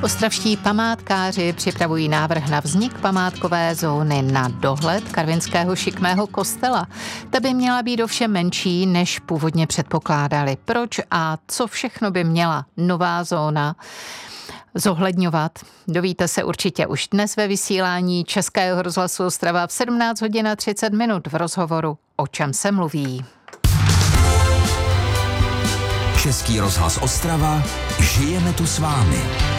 Ostravští památkáři připravují návrh na vznik památkové zóny na dohled karvinského šikmého kostela. Ta by měla být ovšem menší, než původně předpokládali. Proč a co všechno by měla nová zóna zohledňovat? Dovíte se určitě už dnes ve vysílání Českého rozhlasu Ostrava v 17:30 v rozhovoru O čem se mluví. Český rozhlas Ostrava, žijeme tu s vámi.